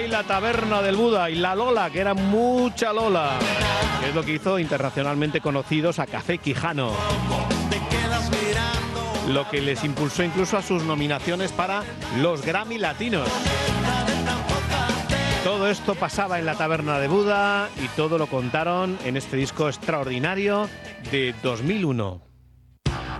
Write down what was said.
y la Taberna del Buda y la Lola, que era mucha Lola, que es lo que hizo internacionalmente conocidos a Café Quijano, lo que les impulsó incluso a sus nominaciones para los Grammy Latinos. Todo esto pasaba en la Taberna de Buda y todo lo contaron en este disco extraordinario de 2001.